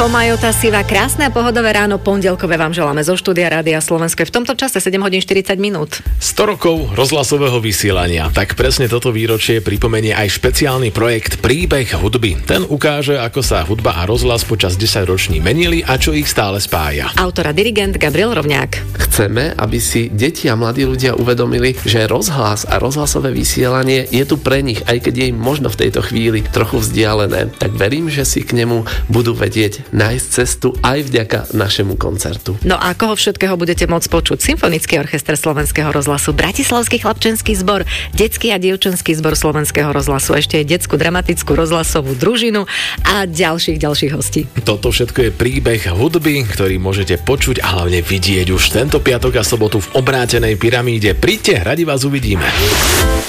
Komajota Siva, krásne a pohodové ráno, pondelkové vám želáme zo štúdia Rádia Slovenské. V tomto čase 7 hodín 40 minút. 100 rokov rozhlasového vysielania. Tak presne toto výročie pripomenie aj špeciálny projekt Príbeh hudby. Ten ukáže, ako sa hudba a rozhlas počas 10 roční menili a čo ich stále spája. Autor a dirigent Gabriel Rovňák. Chceme, aby si deti a mladí ľudia uvedomili, že rozhlas a rozhlasové vysielanie je tu pre nich, aj keď je im možno v tejto chvíli trochu vzdialené. Tak verím, že si k nemu budú vedieť nájsť cestu aj vďaka našemu koncertu. No a koho všetkého budete môcť počuť? Symfonický orchester Slovenského rozhlasu, Bratislavský chlapčenský zbor, Detský a dievčenský zbor Slovenského rozhlasu, ešte aj Detskú dramatickú rozhlasovú družinu a ďalších hostí. Toto všetko je príbeh hudby, ktorý môžete počuť a hlavne vidieť už tento piatok a sobotu v Obrátenej pyramíde. Príďte, radi vás uvidíme.